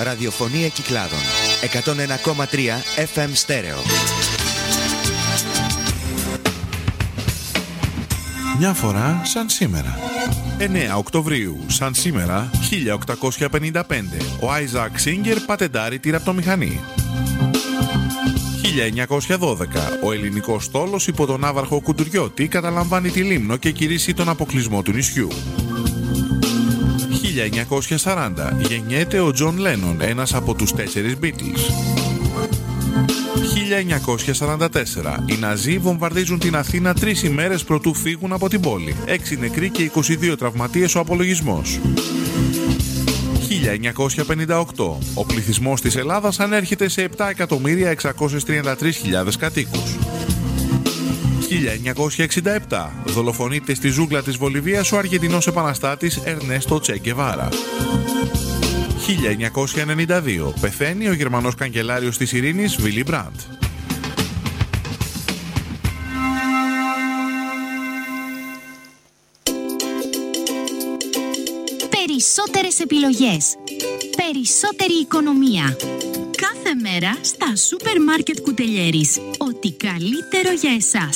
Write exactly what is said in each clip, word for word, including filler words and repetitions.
Ραδιοφωνία Κυκλάδων. εκατόν ένα κόμμα τρία εφ εμ στέρεο. Μια φορά σαν σήμερα. εννέα Οκτωβρίου, σαν σήμερα, χίλια οκτακόσια πενήντα πέντε, ο Άιζακ Σίνγκερ πατεντάρει τη ραπτομηχανή. χίλια εννιακόσια δώδεκα, ο ελληνικός στόλος υπό τον ναύαρχο Κουντουριώτη καταλαμβάνει τη Λίμνο και κηρύσσει τον αποκλεισμό του νησιού. χίλια εννιακόσια σαράντα, γεννιέται ο Τζον Λένον, ένας από τους τέσσερις Beatles. χίλια εννιακόσια σαράντα τέσσερα, οι Ναζί βομβαρδίζουν την Αθήνα τρεις ημέρες προτού φύγουν από την πόλη. Έξι νεκροί και είκοσι δύο τραυματίες ο απολογισμός. χίλια εννιακόσια πενήντα οκτώ, ο πληθυσμός της Ελλάδας ανέρχεται σε επτά εκατομμύρια εξακόσιες τριάντα τρεις χιλιάδες κατοίκους. χίλια εννιακόσια εξήντα επτά, δολοφονείται στη ζούγκλα της Βολιβίας ο Αργεντινός επαναστάτης Ερνέστο Τσε Γκεβάρα. χίλια εννιακόσια ενενήντα δύο, πεθαίνει ο Γερμανός καγκελάριος της Ειρήνης Βίλι Μπραντ. Περισσότερες επιλογές, περισσότερη οικονομία. Κάθε μέρα στα σούπερ μάρκετ Κουτελιέρης. Ό,τι καλύτερο για εσάς.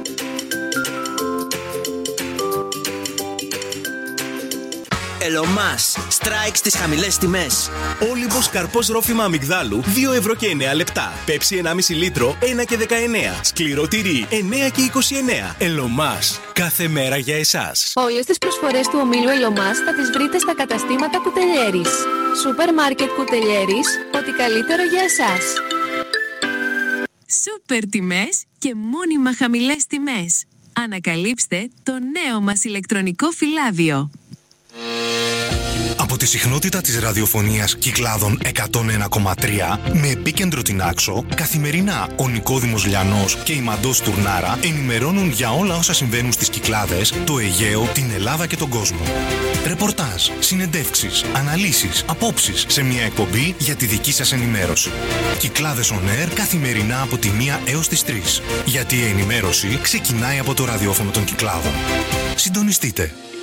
Ελομάς, strike στις χαμηλές τιμές. Όλυμπος καρπός ρόφημα αμυγδάλου δύο ευρώ και εννέα λεπτά. Πέψη ενάμιση λίτρο ένα και δεκαεννέα. Σκληρό τυρί εννέα και είκοσι εννέα. Ελομάς, κάθε μέρα για εσάς. Όλες τις προσφορές του ομίλου Ελομάς θα τις βρείτε στα καταστήματα Κουτελιέρης. Σούπερ μάρκετ Κουτελιέρης, ό,τι καλύτερο για εσάς. Σούπερ τιμές και μόνιμα χαμηλές τιμές. Ανακαλύψτε το νέο μας ηλεκτρονικό φυλάδιο. Από τη συχνότητα της ραδιοφωνίας Κυκλάδων εκατόν ένα κόμμα τρία, με επίκεντρο την Άξο, καθημερινά ο Νικόδημος Λιανός και η Μαντός Τουρνάρα ενημερώνουν για όλα όσα συμβαίνουν στις Κυκλάδες, το Αιγαίο, την Ελλάδα και τον κόσμο. Ρεπορτάζ, συνεντεύξεις, αναλύσεις, απόψεις σε μια εκπομπή για τη δική σας ενημέρωση. Κυκλάδες On Air καθημερινά από τη μία έως τις τρεις. Γιατί η ενημέρωση ξεκινάει από το ραδιόφωνο των Κυκλάδων. Συντονιστείτε.